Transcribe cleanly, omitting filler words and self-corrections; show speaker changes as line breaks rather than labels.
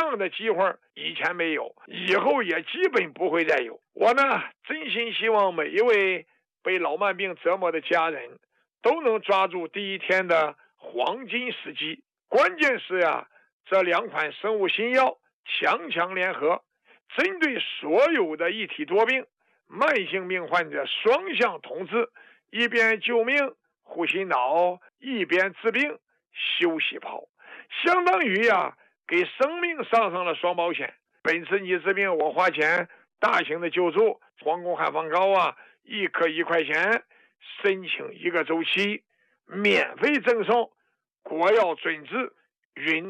样的机会以前没有，以后也基本不会再有。我呢，真心希望每一位被老慢病折磨的家人都能抓住第一天的黄金时机。关键是呀，这2款生物新药强联合，针对所有的一体多病、慢性病患者双向同治，一边救命护心脑，一边治病修细胞，相当于呀给生命上了双保险。本次你治病我花钱，大型的救助，黄宫汉方膏啊，1颗1块钱，申请1个周期，免费赠送，国药准治，云